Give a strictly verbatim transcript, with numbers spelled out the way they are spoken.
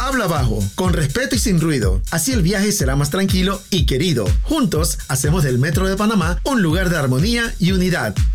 Habla bajo, con respeto y sin ruido. Así el viaje será más tranquilo y querido. Juntos hacemos del Metro de Panamá un lugar de armonía y unidad.